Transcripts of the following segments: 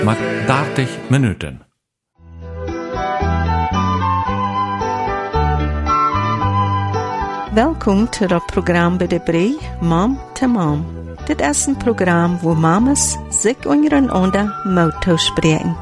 met 30 minuten. Welkom til het program bij de Brei Mom to Mom. Dit is een program waar mamas zich ondereinander motto spreken.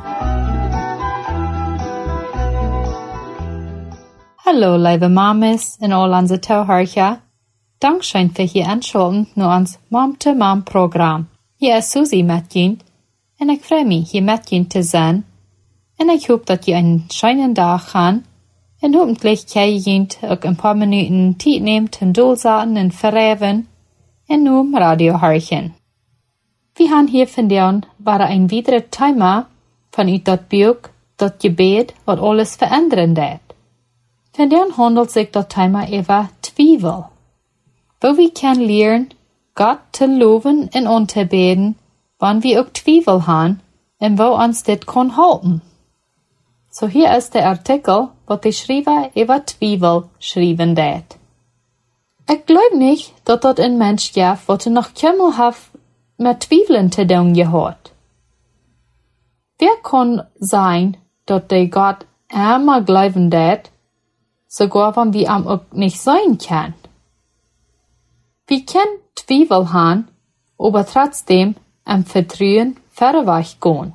Hallo lieve mamas en al onze toehoorders. Dankzij voor je aanschalten naar ons Mom to Mom program. Hier is Susie met je en ik freue mich hier met je te zijn. En ik hoop dat je een schönen dag gaan. En hoffentlich kan je ook een paar minuten tijd nemen ten doelzaten en verheven en nu radio harchen. We gaan hier vandaag waar een weitere thema vanuit dat boek, dat gebed, wat alles veranderen deed. Vandaag handelt zich dat thema over twijfel. Wo we kunnen leren God te loven en aan te beden, wanneer we ook twijfel hebben en wo ons dit kan helpen. So hier ist der Artikel, wat de schrijver over twijfel schrijven deed. Ik geloof niet dat dat een mens gaf wat nog kemmel heeft met twijfelen te doen gehad. Wer kan zijn dat de God immer geloven deed, sogar wenn wir am ook nicht sein kann. Wir können Twijfel haben, aber trotzdem am Vertrauen verweg gehen.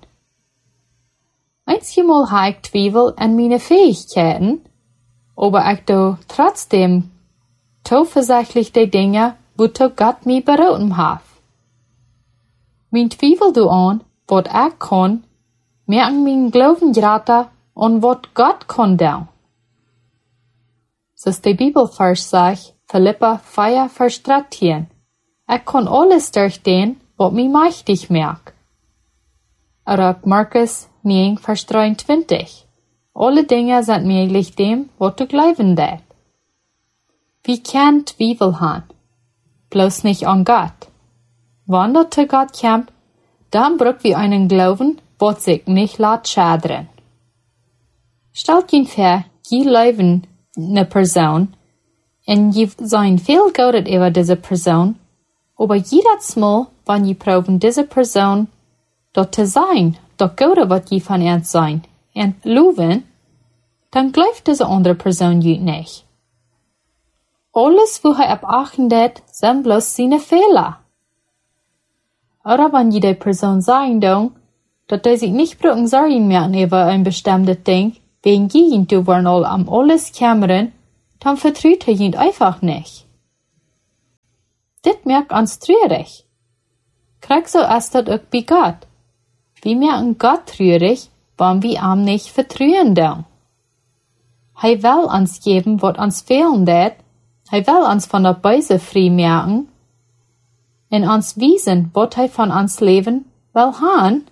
Einmal habe ich Twijfel an meine Fähigkeiten, aber ich do trotzdem zuversichtlich die Dinge, wozu Gott mich berufen hat. Mein Twijfel do an, wat ich kann, mehr an mein Glauben geraten und wat Gott kann doen. Zoals de Bibelvers zegt, Philippa 4, Vers 13. Ich kann alles durch den, wat mich mächtig macht. Oder Markus 9, Vers 23. Alle Dinge sind möglich dem, wat du glauben deed. Wie kann Twijfel haben? Bloß nicht an Gott. Wann du zu Gott kommt, dann braucht wir einen Glauben, wat sich nicht lässt schadern. Stellt ihn vor, je glauben eine Person, en je zijn veel goudet über diese Person, aber jedes Mal, wenn je proben diese Person dort te sein, dort goudet wat je van ons zijn, en loven, dann glaubt diese andere Person je nicht. Alles, wo hij op achten deed, zijn bloß seine Fehler. Oder wenn je die Person sagen don, dat hij zich nicht brauchen sorgen mehr über ein bestimmtes Ding, wegen jemand, du waren all am alles kämmern, dann vertraut er ihn einfach nicht. Dit merkt uns traurig. Krieg so ist das auch bei Gott. Wir merken Gott traurig, wenn wir ihm nicht vertrauen don. Er will uns geben, was uns fehlen wird. Er will uns von der Böse frei merken und uns wiesen, was er von uns Leben will haben.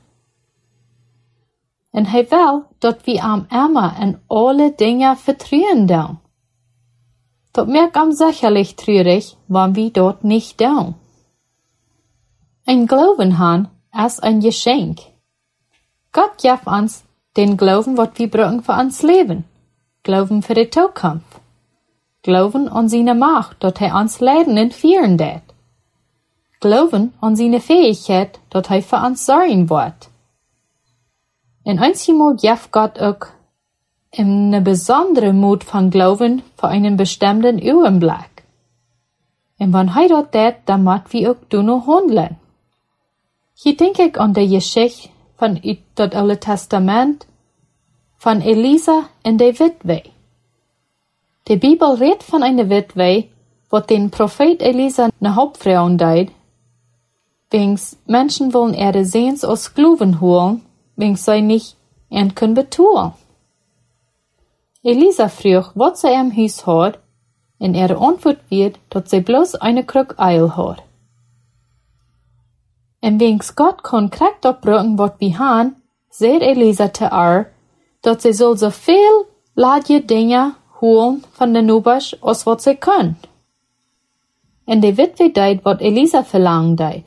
Und er will, dat wir am immer in alle Dinge vertrauen don. Dat merkt am sicherlich traurig, wenn wir dort nicht don. Ein Glauben haben ist ein Geschenk. Gott gibt uns den Glauben, wat wir brauchen für uns Leben. Glauben für die Zukunft. Glauben an seine Macht, dat er uns leiden und führen wird. Glauben an seine Fähigkeit, dat er für uns sorgen wird. En einmal gibt Gott auch eine besondere Mut von Glauben für einen bestimmten Augenblick. Und wenn er das tut, dann müssen wir auch noch handeln. Hier denke ich an die Geschichte von das Alte Testament von Elisa und der Witwe. Die Bibel redet von einer Witwe, wat den Prophet Elisa eine Hauptfrau deed, wings Menschen wollen ihre Sehns aus Glauben holen, wings sie nicht und können betun. Elisa frug wat sie am Haus hat, und ihre Antwort wird, dass sie bloß eine Krug Eil hat. Und wings Gott kann Kraft abbrücken, wat wir haben, sagt Elisa zu ihr, dass sie soll so viel ladje Dinge holen von den Nubers, als wat sie können. Und die Witwe deed, wat Elisa verlangt deed.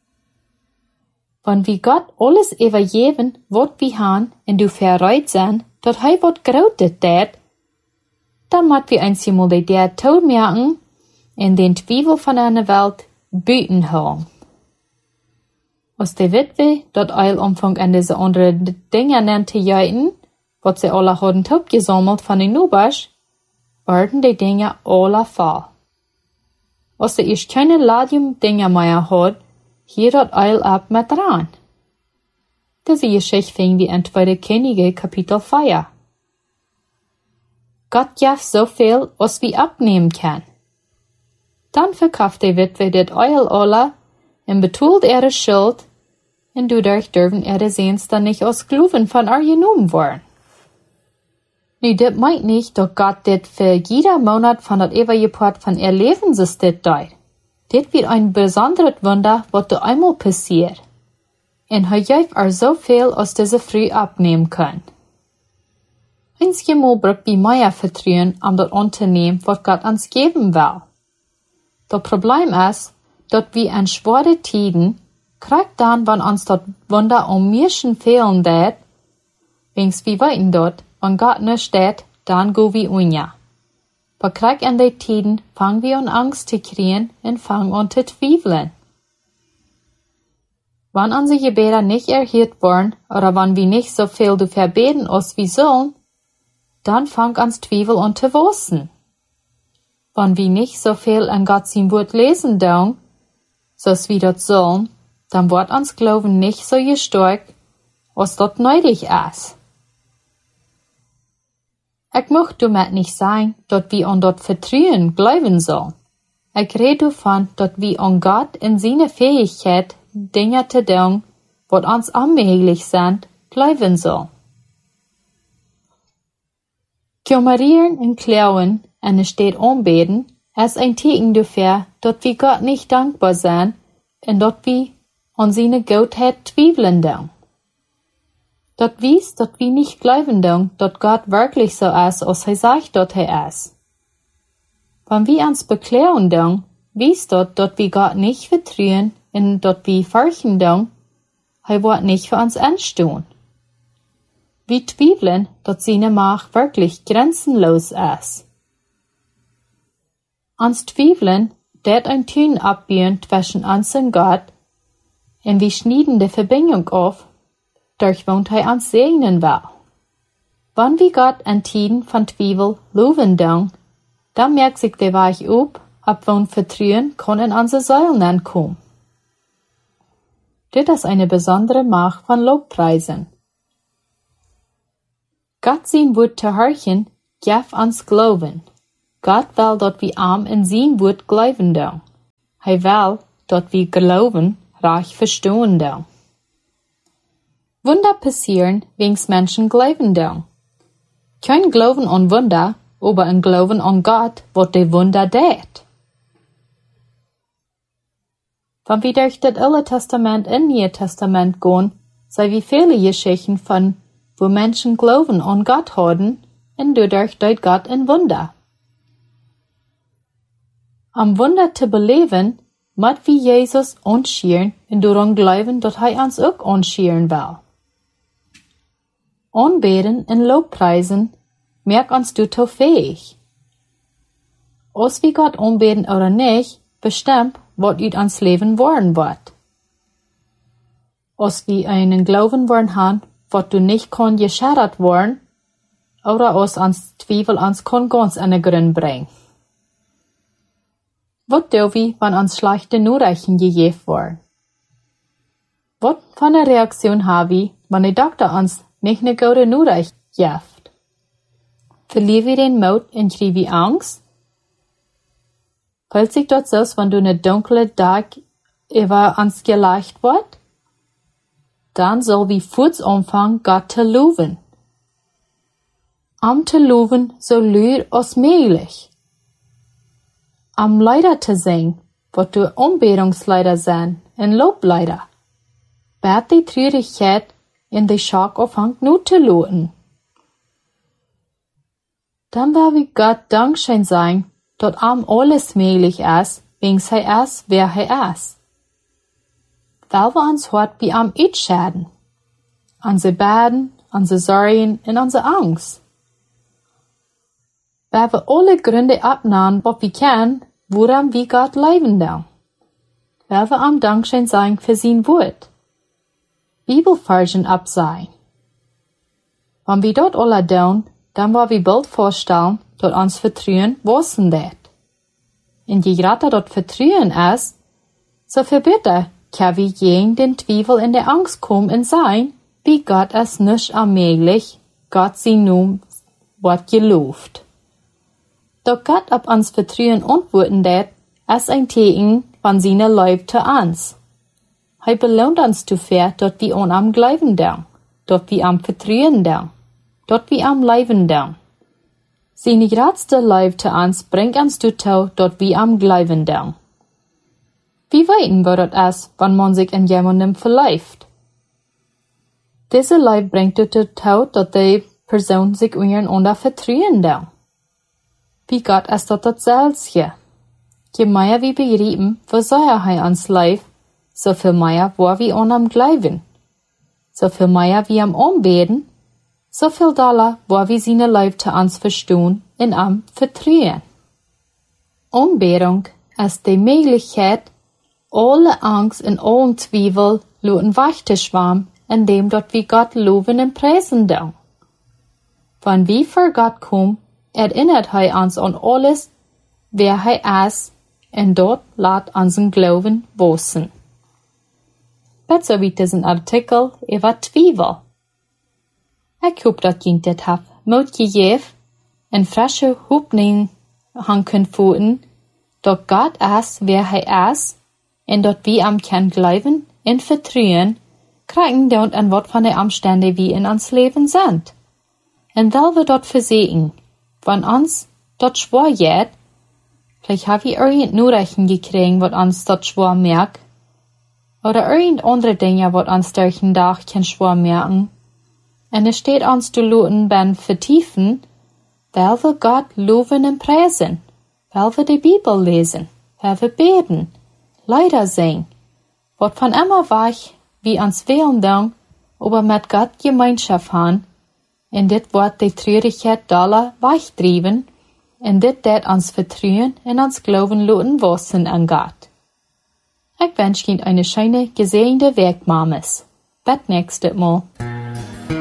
Wenn wir Gott alles übergeben, wat wir haben, und du verreit sein, dat hij wat groter deed, dann moet wir einmal die der Tod merken und den Twijfel von einer Welt büten holen. Als de Witwe dort eil omfang an diese andere Dinger nannte jeiten, wat sie alle hadden opgesammelt van den Nubers, werden die Dinger alle fall. Als sie eerst keine Ladium Dinger mehr had, hier dort eil ab mit dran. Diese Geschichte fing wie in 2. Könige Kapitel 4. Gott gaf so viel, als wie abnehmen kann. Dann verkauft die Witwe dit Eil alle en betult ihre Schuld, en dadurch dürfen ihre Sehns dann nicht aus Glauben von ihr genommen worden. Nu, dit meint nicht, dass Gott dit für jeder Monat von dat ewige Part von ihr Leben sich dit deut. Dit wird ein besonderes Wunder, was da einmal passiert. En hij geeft so viel, als diese früh abnehmen können. Einmal braucht wie mehr Vertrauen, dat Unternehmen, was Gott uns geben will. Das Problem ist, dass wir in schwere Tiden, kriegt dann, wenn uns das Wunder Menschen fehlen dat, wings wir weiten dort, wenn Gott nicht steht, dann go wir unja. Aber kriegt in den Tiden, fangen wir an Angst zu kriegen und fangen an zu zweifeln. Wenn unsere Gebete nicht erhört worden, oder wenn wir nicht so viel dafür beten, als wir sollen, dann fangen uns Zweifel an zu wachsen. Wenn wir nicht so viel an Gott sein Wort lesen dürfen, so wie das sollen, dann wird uns Glauben nicht so stark, als das nötig ist. Ich möchte damit nicht sagen, dass wir an das Vertrauen glauben sollen. Ich rede davon, dass wir an Gott in seine Fähigkeit, Dinge zu tun, was uns unmöglich sind, glauben sollen. Kommerieren und klauen und steht anbeten, ist ein Zeichen dafür, dass wir Gott nicht dankbar sind und dass wir an seine Gottheit zweifeln dürfen. Das weist, dass wir nicht glauben dürfen, dass Gott wirklich so ist, als sagt, dass ist. Wenn wir uns beklauen dürfen, weist das, dass wir Gott nicht vertrauen und dass wir fürchten dürfen, wird nicht für uns entstehen. Wir zweifeln, dass seine Macht wirklich grenzenlos ist. Uns zweifeln, dat ein Tun abbiegen zwischen uns und Gott, und wir schneiden die Verbindung auf, durch won't uns segnen will. Wenn wir Gott in Tiden von Zweifel loben dürfen, dann merkt sich der Weich ab won Vertrauen kann in unsere Säulen ankommen. Das ist eine besondere Macht von Lobpreisen. Gott sein Wort zu hören, gibt uns Glauben. Gott will, dass wir in sein Wort glauben dürfen. Er will, dass wir Glauben reich verstehen dürfen. Wunder passieren, wenn's Menschen glauben dürfen. Kein Glauben an Wunder, aber ein Glauben an Gott, was die Wunder tät. Wenn wir durch das Alte Testament in Neue Testament gehen, sei wie viele Geschichten von, wo Menschen Glauben an Gott haben, und dadurch deut Gott ein Wunder. Am Wunder zu beleben, muss wie Jesus anschieren und daran glauben, dass er uns auch anschieren will. Anbeten und Lobpreisen merkt uns dazu fähig. Als wir Gott anbeten oder nicht, bestimmt, was aus uns Leben worden wird. Als wir einen Glauben worden haben, was du nicht kann geschadet worden, oder als uns Zweifel uns kann ganz an den Grund bringen. Was tun wir, wenn uns schlechte Nachrichten gegeben werden? Was für eine Reaktion haben wir, wenn der Doktor uns nicht eine gute Nachricht gibt? Verlieren wir den Mut und kriegen wir Angst? Fällt sich das aus, wenn du eine dunkle Tag über uns gelegt wird? Dann soll wir kurz anfangen, Gott zu loben. Zu loben so laut als möglich. Leider zu singen, was du Anbetungsleiter sind, und Lobleiter. Bet die Traurigkeit in die Schock aufhängt nur zu lauten. Dann will wir Gott Dankschein sein, dass alles möglich ist, wegen er ist, wer er ist. Weil wir uns heute wie schaden. Unsere Baden, unsere Sorgen und unsere Angst. Weil wir alle Gründe abnehmen, was wir können, woran wir Gott leben dürfen. Weil wir Dankschein sein für sein Wort, Bibelversen absehen. Wenn wir dort alle doen, dann war wir bald vorstellen, dat ons Vertrauen wossen dat. En je gratter dat Vertrauen is, so verbitter kann wir gegen den Zweifel in der Angst kommen und sein, wie Gott es nicht allmählich, Gott sie nun wat geloofd. Doch Gott ab uns Vertrauen antworten dat, ist ein Teken von seiner Liebe zu uns. Er belohnt uns dafür, dass wir an am glauben dürfen, dass wir am vertrauen dürfen, dass wir am leben dürfen. Seine größte Liebe zu uns bringt uns dazu, dass wir am glauben dürfen. Wie weiten wir das ist, wenn man sich in jemandem verliebt? Diese Liebe bringt dazu, dass die Person sich untereinander vertrauen darf. Wie Gott ist das selbst. Je mehr wir begreifen, wie sehr er uns liebt, so viel mehr, wo wir an ihm glauben. So viel mehr wir ihm anbeten, so viel doller, wo wir seine Liebe zu uns verstehen und ihm vertrauen. Anbetung ist die Möglichkeit, alle Angst und allen Zweifel lassen wegzuschwammen, indem dort wir Gott loben und preisen dürfen. Wenn wir vor Gott kommen, erinnert er uns an alles, wer er ist, und dort lässt unseren Glauben wachsen. Dazu wird diesen Artikel über Zweifel. Ich hoffe, dass ihr das habt mitgegeben und frische Hoffnung haben können, dass Gott ist, wer er ist, und dass wir ihm können glauben und vertrauen, kriegen dort ein Wort von den Umständen, wie in uns Leben sind. Und weil wir dort versehen, wenn uns dort schwer geht, vielleicht haben wir irgendein Nachrichten gekriegt, was uns dort schwer merkt, oder irgend andere Dinge, was uns durch den Tag schwer merken. Und es steht uns zu lauten beim Vertiefen, weil wir Gott loben und preisen, weil wir die Bibel lesen, weil wir beten, Lieder singen, was von immer weich, wie uns wählen dann, aber mit Gott Gemeinschaft haben, und dit wird die Traurigkeit doller weichtrieben, und dit det uns vertrauen und uns Glauben lassen wachsen an Gott. Ich wünsche Ihnen eine schöne, gesegnete Werk, Mames. Bis nächstes Mal.